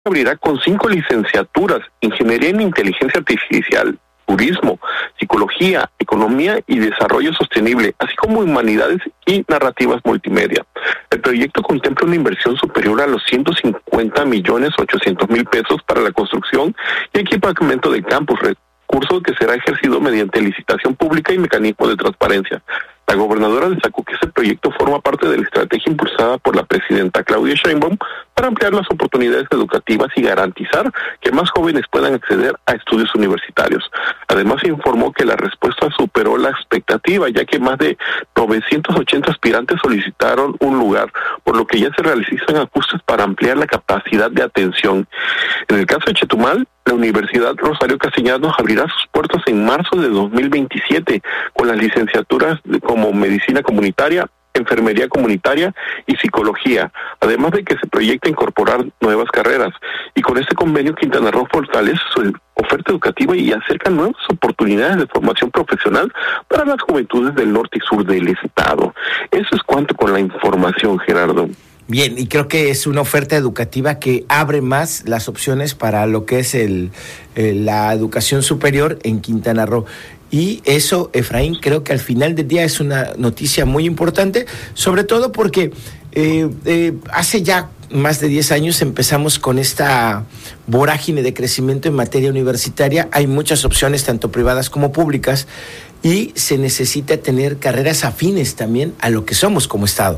abrirá con 5 licenciaturas: Ingeniería en Inteligencia Artificial, Turismo, Psicología, Economía y Desarrollo Sostenible, así como Humanidades y Narrativas Multimedia. El proyecto contempla una inversión superior a los 150.800.000 pesos para la construcción y equipamiento del campus, recurso que será ejercido mediante licitación pública y mecanismo de transparencia. La gobernadora destacó que este proyecto forma parte de la estrategia impulsada por la presidenta Claudia Sheinbaum para ampliar las oportunidades educativas y garantizar que más jóvenes puedan acceder a estudios universitarios. Además, informó que la respuesta superó la expectativa, ya que más de 980 aspirantes solicitaron un lugar, por lo que ya se realizan ajustes para ampliar la capacidad de atención. En el caso de Chetumal, la Universidad Rosario Castellanos abrirá sus puertas en marzo de 2027 con las licenciaturas como Medicina Comunitaria, Enfermería Comunitaria y Psicología, además de que se proyecta incorporar nuevas carreras. Y con este convenio, Quintana Roo fortalece su oferta educativa y acerca nuevas oportunidades de formación profesional para las juventudes del norte y sur del estado. Eso es cuanto con la información, Gerardo. Bien, y creo que es una oferta educativa que abre más las opciones para lo que es la educación superior en Quintana Roo. Y eso, Efraín, creo que al final del día es una noticia muy importante, sobre todo porque hace ya más de 10 años empezamos con esta vorágine de crecimiento en materia universitaria. Hay muchas opciones, tanto privadas como públicas, y se necesita tener carreras afines también a lo que somos como Estado.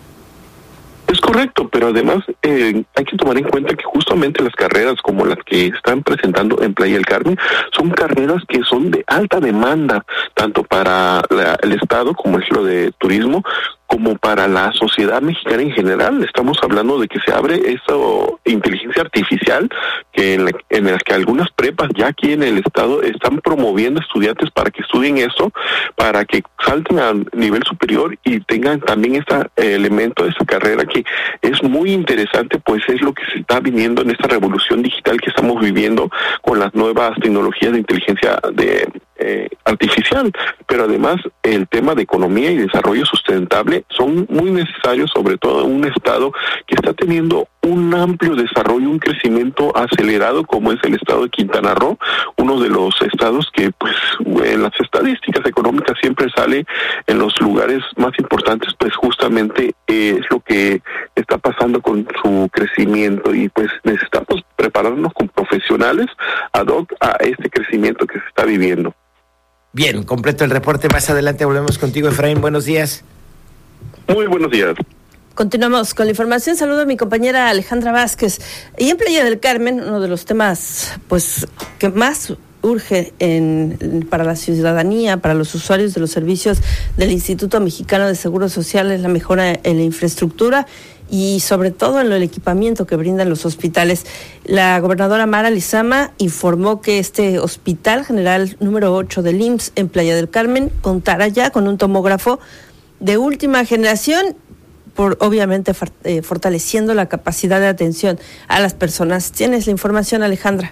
Es correcto, pero además hay que tomar en cuenta que justamente las carreras como las que están presentando en Playa del Carmen son carreras que son de alta demanda, tanto para el Estado, como es lo de turismo, como para la sociedad mexicana en general. Estamos hablando de que se abre esta inteligencia artificial, que en la que algunas prepas ya aquí en el estado están promoviendo estudiantes para que estudien eso, para que salten a nivel superior y tengan también este elemento de esta carrera que es muy interesante, pues es lo que se está viniendo en esta revolución digital que estamos viviendo con las nuevas tecnologías de inteligencia artificial. Pero además el tema de economía y desarrollo sustentable son muy necesarios, sobre todo en un estado que está teniendo un amplio desarrollo, un crecimiento acelerado como es el estado de Quintana Roo, uno de los estados que pues en las estadísticas económicas siempre sale en los lugares más importantes, pues justamente es lo que está pasando con su crecimiento, y pues necesitamos prepararnos con profesionales ad hoc a este crecimiento que se está viviendo. Bien, completo el reporte. Más adelante volvemos contigo, Efraín. Buenos días. Muy buenos días. Continuamos con la información. Saludo a mi compañera Alejandra Vázquez. Y en Playa del Carmen, uno de los temas pues que más urge para la ciudadanía, para los usuarios de los servicios del Instituto Mexicano de Seguro Social, es la mejora en la infraestructura y sobre todo en el equipamiento que brindan los hospitales. La gobernadora Mara Lezama informó que este Hospital General número 8 del IMSS en Playa del Carmen contará ya con un tomógrafo de última generación, obviamente fortaleciendo la capacidad de atención a las personas. ¿Tienes la información, Alejandra?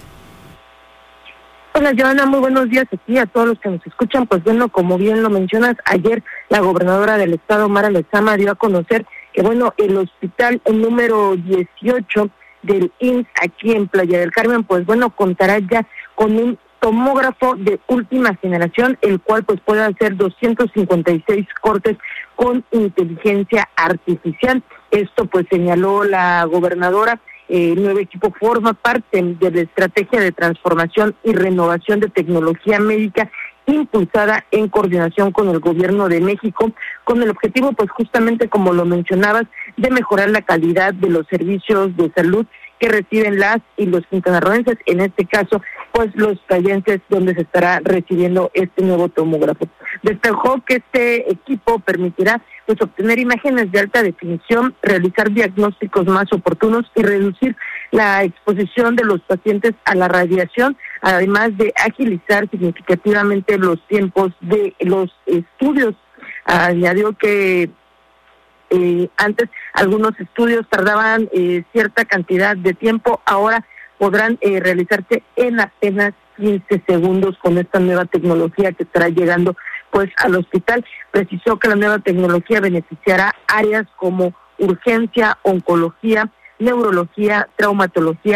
Hola, Joana, muy buenos días aquí a todos los que nos escuchan. Pues bueno, como bien lo mencionas, ayer la gobernadora del estado, Mara Lezama, dio a conocer que bueno, el hospital número 18 del IMSS aquí en Playa del Carmen, pues bueno, contará ya con un tomógrafo de última generación, el cual pues puede hacer 256 cortes con inteligencia artificial. Esto pues señaló la gobernadora. El nuevo equipo forma parte de la estrategia de transformación y renovación de tecnología médica impulsada en coordinación con el Gobierno de México, con el objetivo, pues justamente como lo mencionabas, de mejorar la calidad de los servicios de salud que reciben las y los quintanarroenses, en este caso, pues los playenses, donde se estará recibiendo este nuevo tomógrafo. Destacó que este equipo permitirá pues obtener imágenes de alta definición, realizar diagnósticos más oportunos y reducir la exposición de los pacientes a la radiación, además de agilizar significativamente los tiempos de los estudios. Añadió que antes algunos estudios tardaban cierta cantidad de tiempo, ahora podrán realizarse en apenas 15 segundos con esta nueva tecnología que estará llegando pues al hospital. Precisó que la nueva tecnología beneficiará áreas como urgencia, oncología, neurología, traumatología